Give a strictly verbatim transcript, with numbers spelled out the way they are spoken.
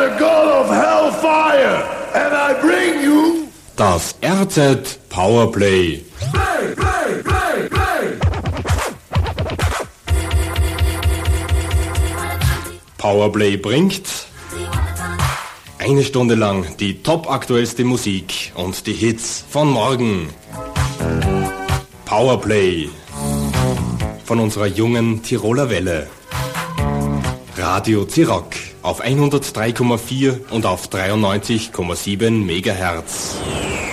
the god of hellfire, and I bring you das R Z Powerplay. Play, play, play, play. Powerplay bringt eine Stunde lang die top-aktuellste Musik und die Hits von morgen. Powerplay von unserer jungen Tiroler Welle. Radio Zirock auf hundertdrei Komma vier und auf dreiundneunzig Komma sieben Megahertz.